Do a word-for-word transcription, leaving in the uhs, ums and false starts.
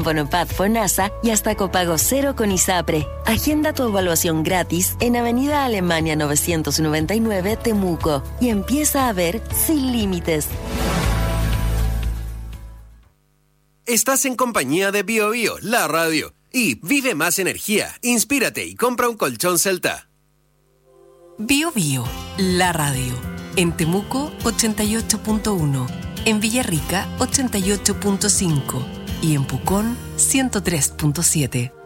Bonopad FONASA y hasta copago cero con ISAPRE. Agenda tu evaluación gratis en Avenida Alemania novecientos noventa y nueve, Temuco, y empieza a ver sin límites. Estás en compañía de Bio Bio, la radio. Y vive más energía, inspírate y compra un colchón Celta. Bio Bio, la radio. En Temuco, ochenta y ocho punto uno. En Villarrica, ochenta y ocho punto cinco. Y en Pucón, ciento tres punto siete.